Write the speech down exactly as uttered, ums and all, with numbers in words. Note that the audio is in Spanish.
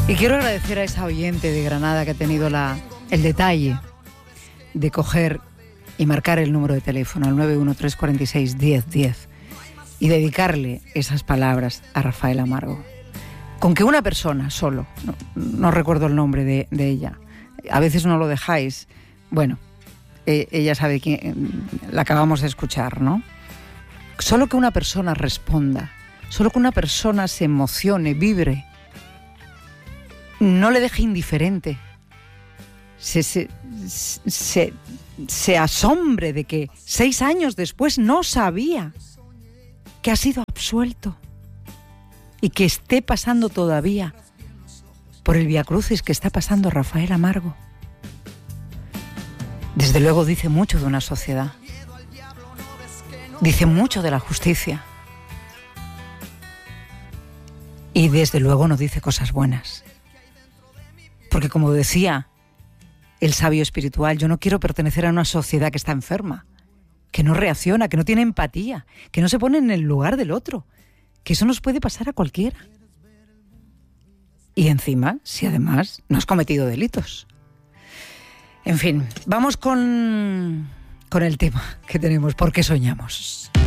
Y quiero agradecer a esa oyente de Granada que ha tenido la, el detalle de coger y marcar el número de teléfono, el nueve uno tres cuatro seis, diez diez, y dedicarle esas palabras a Rafael Amargo. Con que una persona solo, no, no recuerdo el nombre de, de ella, a veces no lo dejáis, bueno, eh, ella sabe quién, la acabamos de escuchar, ¿no? Solo que una persona responda, solo que una persona se emocione, vibre, no le deje indiferente, se, se, se, se asombre de que seis años después no sabía que ha sido absuelto y que esté pasando todavía por el viacrucis que está pasando Rafael Amargo. Desde luego dice mucho de una sociedad, dice mucho de la justicia y desde luego no dice cosas buenas. Porque como decía el sabio espiritual, yo no quiero pertenecer a una sociedad que está enferma, que no reacciona, que no tiene empatía, que no se pone en el lugar del otro, que eso nos puede pasar a cualquiera. Y encima, si además no has cometido delitos. En fin, vamos con, con el tema que tenemos, ¿por qué soñamos?